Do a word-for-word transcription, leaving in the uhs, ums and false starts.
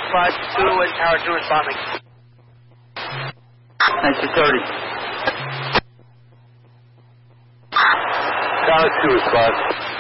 five two and Tower two responding. nineteen thirty. Tower two response.